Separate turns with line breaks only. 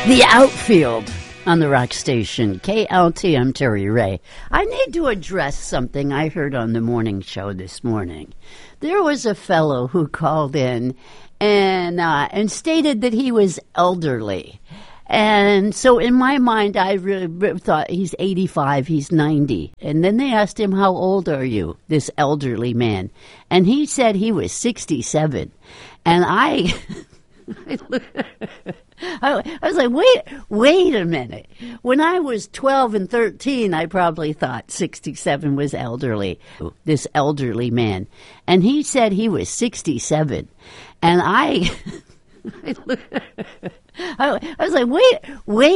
The Outfield on the rock station, KLT. I'm Terry Ray. I need to address something I heard on the morning show this morning. There was a fellow who called in and stated that he was elderly. And so in my mind, I really thought he's 85, he's 90. And then they asked him, how old are you, this elderly man? And he said he was 67. And I was like, wait a minute. When I was 12 and 13, I probably thought 67 was elderly, this elderly man. And he said he was 67. And I was like, wait